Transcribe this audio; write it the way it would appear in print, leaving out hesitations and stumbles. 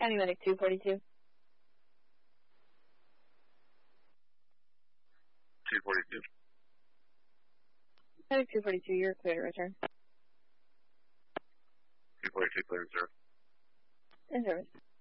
County Medic 242. 242. Medic 242, you're clear to return. 242, clear to reserve. In service.